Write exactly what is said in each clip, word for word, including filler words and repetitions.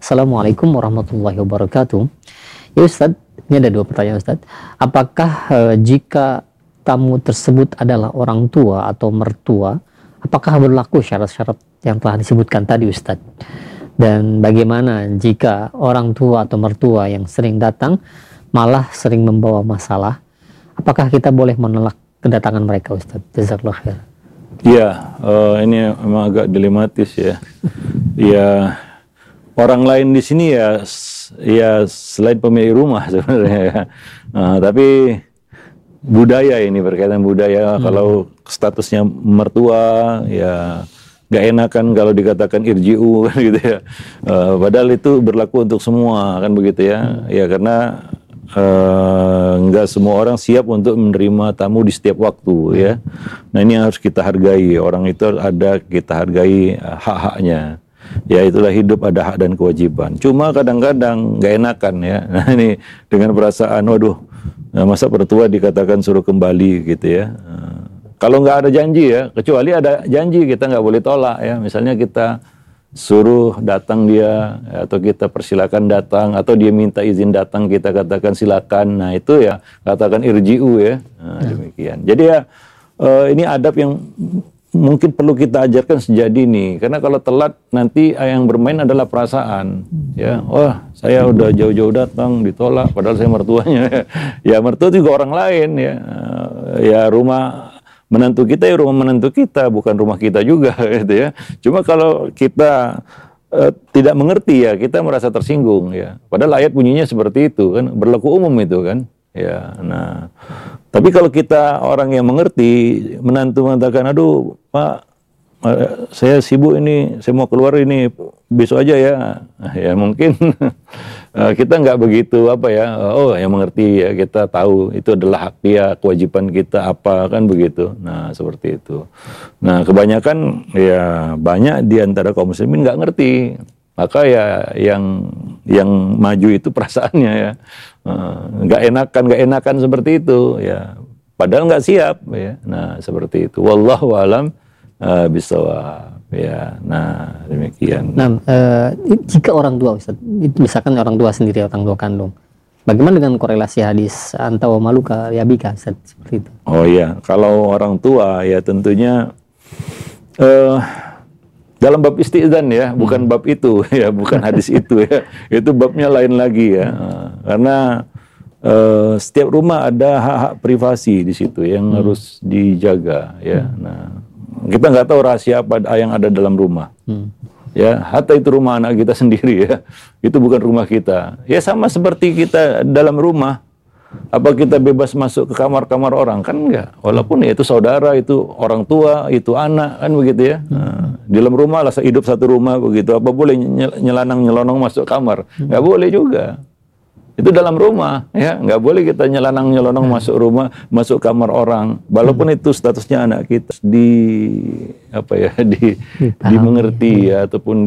Assalamualaikum warahmatullahi wabarakatuh. Ya Ustadz, ini ada dua pertanyaan Ustadz. Apakah eh, jika tamu tersebut adalah orang tua atau mertua, apakah berlaku syarat-syarat yang telah disebutkan tadi Ustadz? Dan bagaimana jika orang tua atau mertua yang sering datang malah sering membawa masalah? Apakah kita boleh menolak kedatangan mereka Ustadz? Jazakallah khair. Ya, uh, ini memang agak dilematis ya. Ya, orang lain di sini ya, ya selain pemilik rumah sebenarnya ya. Uh, tapi budaya ini berkaitan budaya. Hmm. Kalau statusnya mertua, ya nggak enakan kalau dikatakan irji'u gitu ya. Uh, padahal itu berlaku untuk semua kan begitu ya. Hmm. Ya karena Uh, nggak semua orang siap untuk menerima tamu di setiap waktu ya. Nah ini harus kita hargai, orang itu ada kita hargai uh, hak-haknya. Ya itulah hidup, ada hak dan kewajiban. Cuma kadang-kadang nggak enakan ya. Nah ini dengan perasaan, waduh, nah, masa pertua dikatakan suruh kembali gitu ya. Uh, kalau nggak ada janji ya, kecuali ada janji kita nggak boleh tolak ya. Misalnya kita suruh datang dia, atau kita persilakan datang, atau dia minta izin datang kita katakan silakan. Nah itu ya katakan irji'u ya. Nah, demikian. Jadi ya uh, ini adab yang mungkin perlu kita ajarkan sejak dini, karena kalau telat nanti yang bermain adalah perasaan ya. Wah saya udah jauh-jauh datang ditolak padahal saya mertuanya. Ya mertua juga orang lain ya. Uh, ya rumah menantu kita ya rumah menantu kita, bukan rumah kita juga gitu ya. Cuma kalau kita uh, tidak mengerti ya kita merasa tersinggung ya. Padahal ayat bunyinya seperti itu kan, berlaku umum itu kan. Ya, nah. Tapi kalau kita orang yang mengerti, menantu mengatakan, "Aduh, Pak, uh, saya sibuk ini, saya mau keluar ini besok aja ya." Ya mungkin uh, kita nggak begitu apa ya, oh yang mengerti ya, kita tahu itu adalah hak dia, kewajiban kita apa kan begitu. Nah seperti itu. Nah kebanyakan ya banyak di antara kaum muslimin nggak ngerti, maka ya yang yang maju itu perasaannya ya, nggak uh, enakan nggak enakan seperti itu ya, padahal nggak siap ya. Nah seperti itu. Wallahu alam uh, bisawab. Ya, nah demikian. Nah, e, jika orang tua, Ustaz, misalkan orang tua sendiri, orang tua kandung, bagaimana dengan korelasi hadis anta wa maluka ya bika, Ustaz, seperti itu? Oh iya, kalau orang tua ya tentunya uh, dalam bab istidzan ya, hmm. bukan bab itu ya, bukan hadis itu ya, itu babnya lain lagi ya, uh, karena uh, setiap rumah ada hak-hak privasi di situ yang hmm. harus dijaga ya. Hmm. Nah kita nggak tahu rahasia apa yang ada dalam rumah, hmm. ya, hatta itu rumah anak kita sendiri ya, itu bukan rumah kita. Ya sama seperti kita dalam rumah, apa kita bebas masuk ke kamar-kamar orang kan enggak? Walaupun ya itu saudara, itu orang tua, itu anak kan begitu ya. Nah, di dalam rumah lah hidup satu rumah begitu, apa boleh nyelanang nyelonong masuk kamar? Nggak boleh juga. Itu dalam rumah ya, nggak boleh kita nyelanang nyelonong hmm. masuk rumah, masuk kamar orang, walaupun hmm. itu statusnya anak kita. Di apa ya, di dimengerti ya, ataupun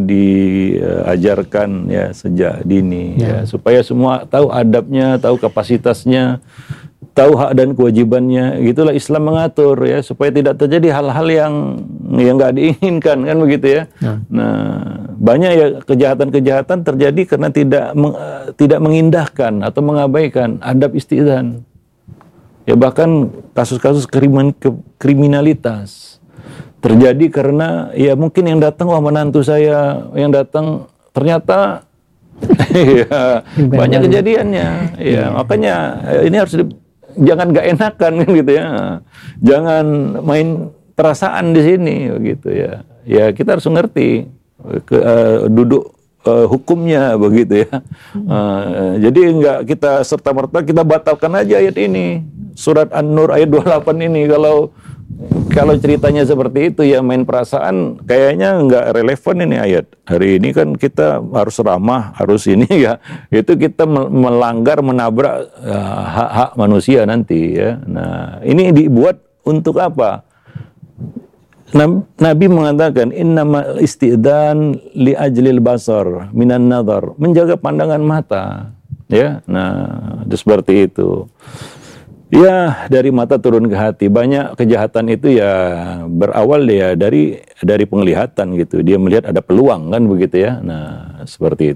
diajarkan ya sejak dini ya. Ya, supaya semua tahu adabnya, tahu kapasitasnya, tahu hak dan kewajibannya. Gitulah Islam mengatur ya, supaya tidak terjadi hal-hal yang yang nggak diinginkan kan begitu ya. Ya. Nah banyak ya kejahatan-kejahatan terjadi karena tidak meng, tidak mengindahkan atau mengabaikan adab istidzan. Ya bahkan kasus-kasus krimin, kriminalitas terjadi karena ya mungkin yang datang wah menantu saya, yang datang ternyata ya, banyak kejadiannya. Ya makanya ini harus di, jangan gak enakan kan gitu ya. Jangan main perasaan di sini begitu ya. Ya kita harus ngerti ke, uh, duduk uh, hukumnya begitu ya. Uh, jadi enggak kita serta-merta kita batalkan aja ayat ini. Surat An-Nur ayat dua puluh delapan ini, kalau kalau ceritanya seperti itu ya main perasaan, kayaknya enggak relevan ini ayat. Hari ini kan kita harus ramah, harus ini ya. Itu kita melanggar, menabrak uh, hak-hak manusia nanti ya. Nah, ini dibuat untuk apa? Nabi mengatakan innamal istidzan li ajlil basar minan nazar, menjaga pandangan mata ya. Nah itu seperti itu ya, dari mata turun ke hati. Banyak kejahatan itu ya berawal ya dari dari penglihatan gitu, dia melihat ada peluang kan begitu ya. Nah seperti itu.